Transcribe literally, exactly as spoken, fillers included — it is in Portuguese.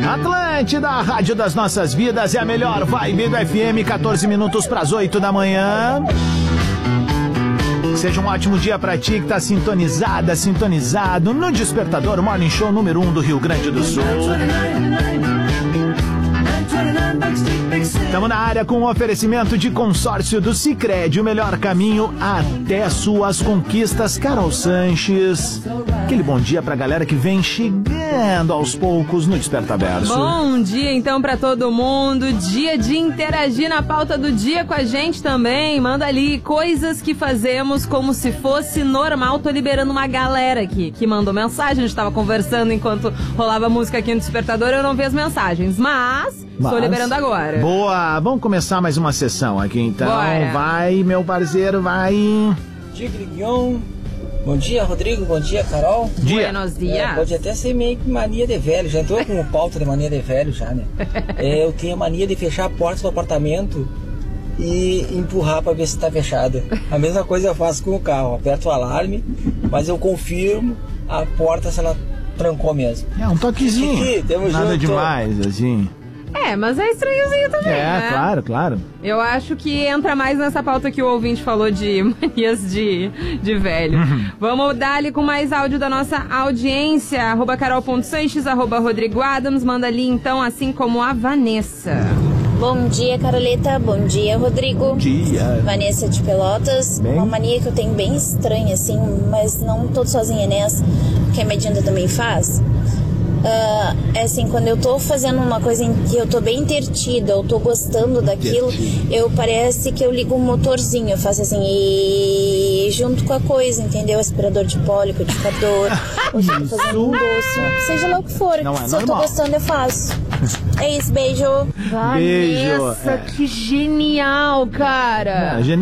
Atlântida, a rádio das nossas vidas, é a melhor vibe do F M, catorze minutos para as oito da manhã. Seja um ótimo dia pra ti que tá sintonizada, sintonizado no Despertador Morning Show número um do Rio Grande do Sul. Estamos na área com o oferecimento de consórcio do Sicredi, o melhor caminho até suas conquistas. Carol Sanches, aquele bom dia pra galera que vem chegando aos poucos no Despertaverso. Bom dia então pra todo mundo, dia de interagir na pauta do dia com a gente também. Manda ali coisas que fazemos como se fosse normal. Tô liberando uma galera aqui que mandou mensagem, a gente tava conversando enquanto rolava música aqui no Despertador, eu não vi as mensagens, mas... Estou liberando agora. Boa, vamos começar mais uma sessão aqui então. Bora. Vai, meu parceiro, vai. Bom dia, Grignon. Bom dia, Rodrigo. Bom dia, Carol. Dia. Buenos dias. É, pode até ser meio que mania de velho. Já entrou com pauta de mania de velho já, né? É, eu tenho a mania de fechar a porta do apartamento e empurrar pra ver se tá fechada. A mesma coisa eu faço com o carro. Aperto o alarme, mas eu confirmo a porta se ela trancou mesmo. É um toquezinho. Ih, tamo Nada junto. demais, assim. É, mas é estranhozinho também, É, né? claro, claro. Eu acho que entra mais nessa pauta que o ouvinte falou de manias de, de velho. Uhum. Vamos dar ali com mais áudio da nossa audiência. Arroba carol.sanches, arroba Rodrigo Adams. Manda ali então, assim como a Vanessa. Bom dia, Caroleta. Bom dia, Rodrigo. Bom dia. Vanessa de Pelotas. Bem? Uma mania que eu tenho bem estranha, assim, mas não tô sozinha nessa, que a Medinda também faz. Uh, é assim, quando eu tô fazendo uma coisa em que eu tô bem entretida, eu tô gostando daquilo, eu parece que eu ligo um motorzinho, eu faço assim, e junto com a coisa, entendeu? Aspirador de pó, liquidificador, ou fico fazendo um doce, seja lá o que for. Não é Se eu tô normal. gostando, eu faço. É isso, beijo. Beijo. Vanessa, É. que genial, cara. É,